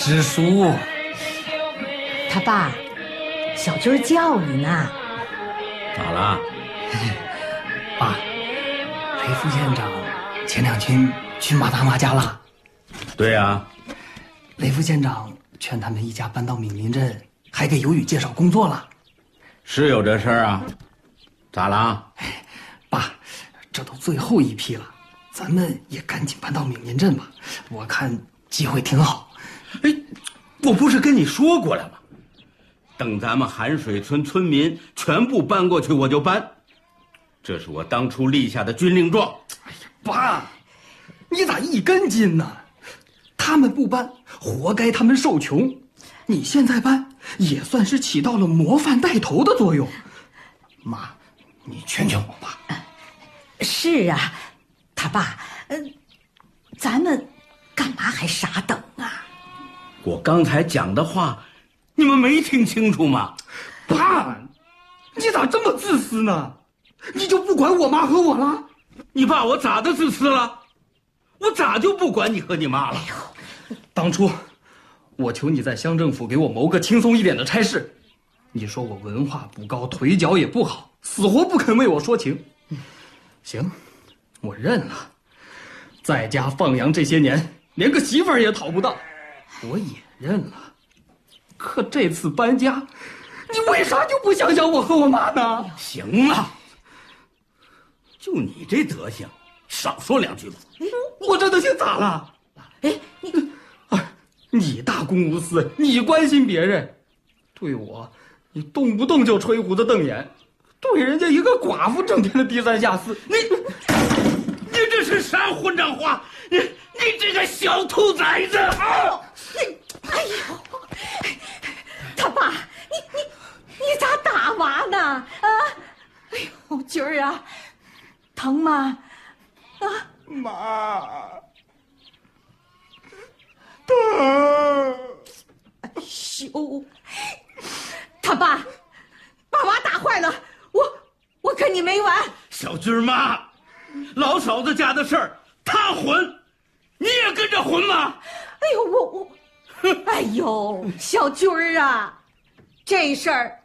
师叔。 他爸，小军叫你呢。 咋了？ 爸，雷副县长前2天去马大妈家了。 对呀， 雷副县长劝他们一家搬到闽宁镇，还给尤宇介绍工作了。 是有这事儿啊？咋了？ 爸，这都最后一批了，咱们也赶紧搬到闽宁镇吧。我看机会挺好。 哎，我不是跟你说过了吗？等咱们寒水村村民全部搬过去，我就搬。这是我当初立下的军令状。 哎呀，爸，你咋一根筋呢？他们不搬，活该他们受穷。你现在搬，也算是起到了模范带头的作用。妈，你劝劝我吧。 是啊，他爸，咱们干嘛还傻等啊？ 我刚才讲的话，你们没听清楚吗？ 爸，你咋这么自私呢？你就不管我妈和我了？ 你爸我咋的自私了？我咋就不管你和你妈了？ 当初我求你在乡政府给我谋个轻松一点的差事，你说我文化不高，腿脚也不好，死活不肯为我说情。行，我认了。在家放羊这些年，连个媳妇儿也讨不到，我也认了。可这次搬家，你为啥就不想想我和我妈呢？ 行了，就你这德行，少说2句吧。 我这德行咋了？ 哎， 你大公无私，你关心别人，对我，你动不动就吹胡子瞪眼，对人家一个寡妇整天的低三下四， 你这是啥混账话？你这个小兔崽子！啊！ 哎呦，他爸，你咋打娃呢？啊！哎呦，军儿啊，疼吗？啊， 妈，疼！ 哎呦，他爸，把娃打坏了，我跟你没完！ 小军妈，老嫂子家的事儿，她混，你也跟着混吗？ 哎呦，哎呦，小军儿啊，这事儿